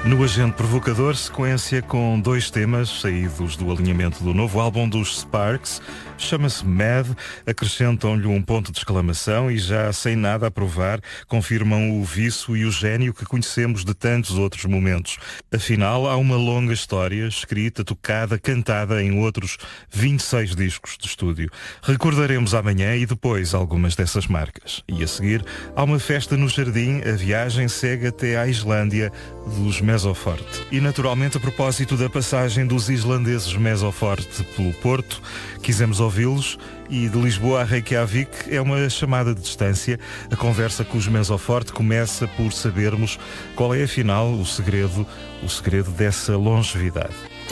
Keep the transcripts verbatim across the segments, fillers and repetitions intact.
No Agente Provocador, sequência com dois temas saídos do alinhamento do novo álbum dos Sparks. Chama-se Mad, acrescentam-lhe um ponto de exclamação e já sem nada a provar, confirmam o vício e o gênio que conhecemos de tantos outros momentos. Afinal, há uma longa história, escrita, tocada, cantada em outros vinte e seis discos de estúdio. Recordaremos amanhã e depois algumas dessas marcas. E a seguir, há uma festa no Jardim, a viagem segue até à Islândia dos Mesoforte. E naturalmente, a propósito da passagem dos islandeses Mesoforte pelo Porto, quisemos ouvi-los e de Lisboa a Reykjavik é uma chamada de distância. A conversa com os Mesoforte começa por sabermos qual é afinal o segredo, o segredo dessa longevidade.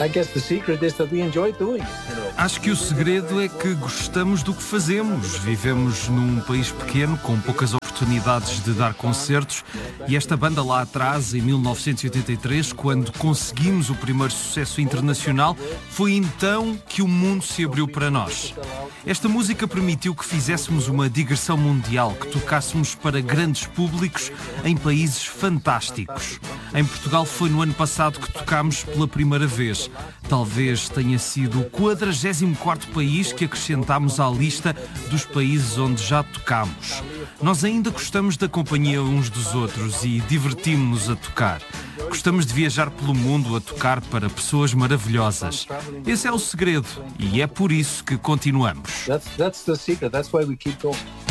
Acho que o segredo é que gostamos do que fazemos. Vivemos num país pequeno, com poucas oportunidades de dar concertos, e esta banda lá atrás, em mil novecentos e oitenta e três, quando conseguimos o primeiro sucesso internacional, foi então que o mundo se abriu para nós. Esta música permitiu que fizéssemos uma digressão mundial, que tocássemos para grandes públicos em países fantásticos. Em Portugal foi no ano passado que tocámos pela primeira vez. Talvez tenha sido o quadragésimo quarto país que acrescentámos à lista dos países onde já tocámos. Nós ainda gostamos da companhia uns dos outros e divertimos-nos a tocar. Gostamos de viajar pelo mundo a tocar para pessoas maravilhosas. Esse é o segredo e é por isso que continuamos. That's, that's the secret. That's why we keep going.